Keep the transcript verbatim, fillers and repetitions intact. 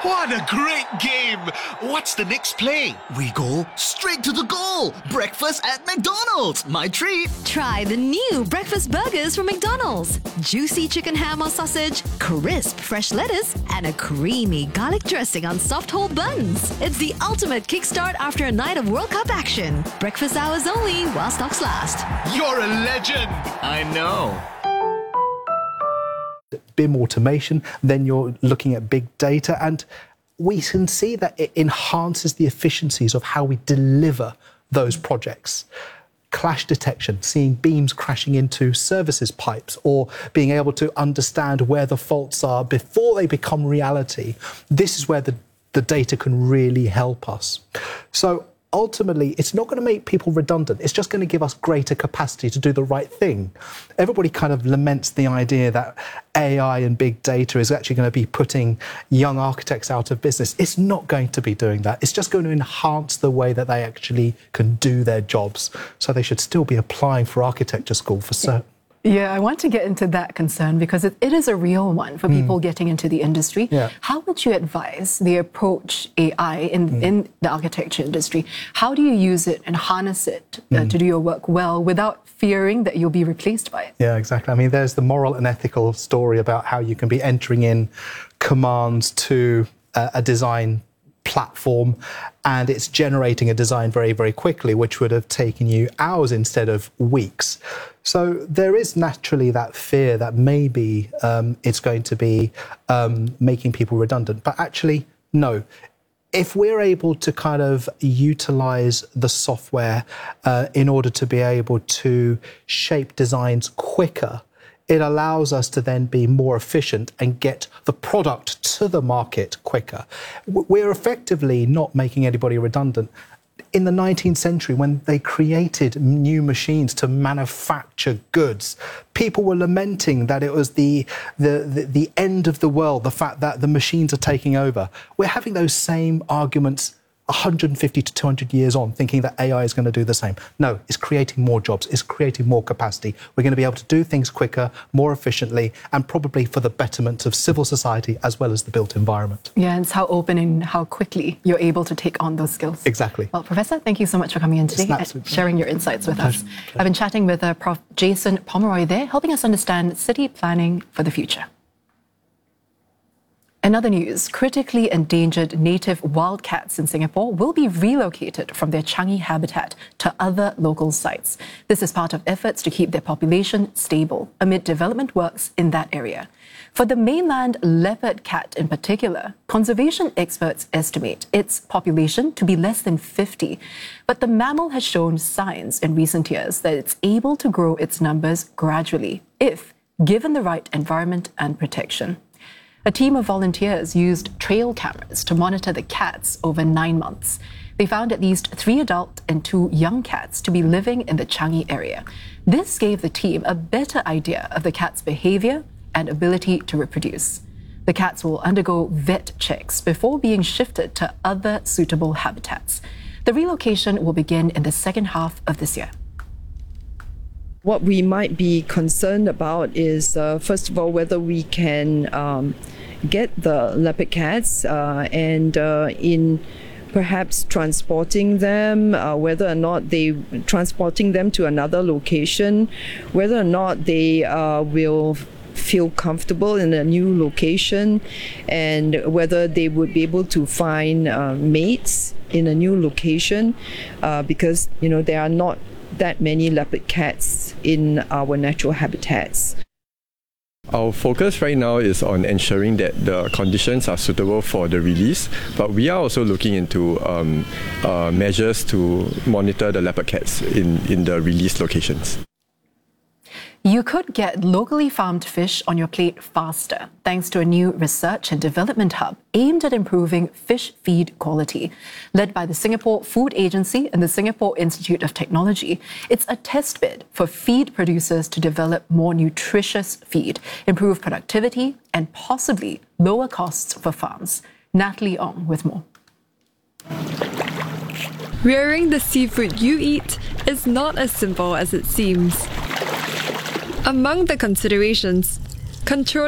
What a great game! What's the next play? We go straight to the goal. Breakfast at McDonald's. My treat. Try the new breakfast burgers from McDonald's. Juicy chicken ham or sausage, crisp fresh lettuce, and a creamy garlic dressing on soft whole buns. It's the ultimate kickstart after a night of World Cup action. Breakfast hours only while stocks last. You're a legend! I know. B I M automation, then you're looking at big data, and we can see that it enhances the efficiencies of how we deliver those projects. Clash detection, seeing beams crashing into services pipes, or being able to understand where the faults are before they become reality. This is where the, the data can really help us. So ultimately, it's not going to make people redundant. It's just going to give us greater capacity to do the right thing. Everybody kind of laments the idea that A I and big data is actually going to be putting young architects out of business. It's not going to be doing that. It's just going to enhance the way that they actually can do their jobs. So they should still be applying for architecture school for certain. Yeah, I want to get into that concern because it, it is a real one for people mm. getting into the industry. Yeah. How would you advise the approach A I in, mm. in the architecture industry? How do you use it and harness it uh, mm. to do your work well without fearing that you'll be replaced by it? Yeah, exactly. I mean, there's the moral and ethical story about how you can be entering in commands to uh, a design platform, and it's generating a design very, very quickly, which would have taken you hours instead of weeks. So there is naturally that fear that maybe um, it's going to be um, making people redundant. But actually, no. If we're able to kind of utilize the software uh, in order to be able to shape designs quicker, it allows us to then be more efficient and get the product to the market quicker. We're effectively not making anybody redundant. In the nineteenth century, when they created new machines to manufacture goods, people were lamenting that it was the, the, the, the end of the world, the fact that the machines are taking over. We're having those same arguments one hundred fifty to two hundred years on, thinking that A I is going to do the same. No, it's creating more jobs, it's creating more capacity. We're going to be able to do things quicker, more efficiently, and probably for the betterment of civil society as well as the built environment. Yeah, it's how open and how quickly you're able to take on those skills. Exactly. Well, Professor, thank you so much for coming in today and sharing your insights with us. I've been chatting with uh, Professor Jason Pomeroy there, helping us understand city planning for the future. In other news, critically endangered native wildcats in Singapore will be relocated from their Changi habitat to other local sites. This is part of efforts to keep their population stable amid development works in that area. For the mainland leopard cat in particular, conservation experts estimate its population to be less than fifty. But the mammal has shown signs in recent years that it's able to grow its numbers gradually if given the right environment and protection. A team of volunteers used trail cameras to monitor the cats over nine months. They found at least three adult and two young cats to be living in the Changi area. This gave the team a better idea of the cat's behavior and ability to reproduce. The cats will undergo vet checks before being shifted to other suitable habitats. The relocation will begin in the second half of this year. What we might be concerned about is, uh, first of all, whether we can um, get the leopard cats uh, and uh, in perhaps transporting them, uh, whether or not they transporting them to another location, whether or not they uh, will feel comfortable in a new location, and whether they would be able to find uh, mates in a new location, uh, because you know there are not that many leopard cats in our natural habitats. Our focus right now is on ensuring that the conditions are suitable for the release, but we are also looking into um, uh, measures to monitor the leopard cats in, in the release locations. You could get locally farmed fish on your plate faster thanks to a new research and development hub aimed at improving fish feed quality. Led by the Singapore Food Agency and the Singapore Institute of Technology, it's a test bed for feed producers to develop more nutritious feed, improve productivity, and possibly lower costs for farms. Natalie Ong with more. Rearing the seafood you eat is not as simple as it seems. Among the considerations, controlling